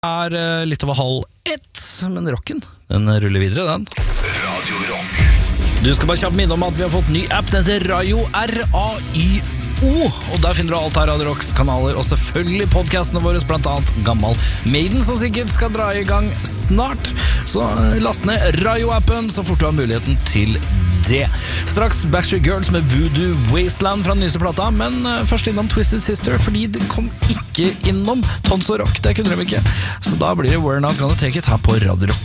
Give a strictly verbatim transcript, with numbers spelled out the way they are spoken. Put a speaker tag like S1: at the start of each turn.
S1: er uh, litt over halv ett, men rocken, den ruller videre, den.
S2: Radio Rock.
S1: Du skal bare kjapt minne om at vi har fått ny app, den heter Rayo, R A Y O, og der finner du alt av Radio Rocks kanaler, og selvfølgelig podcastene våre, blant annet Gammal Maiden, som sikkert skal dra i gang snart. Så last ned Rayo-appen, så fort du har muligheten til det. Straks Backstreet Girls med Voodoo Wasteland fra den nyeste plata, men først innom Twisted Sister, fordi det kom ikke innom Tons og Rock, det kunne de ikke. Så da blir det We're Not Gonna Take It her på Radio Rock.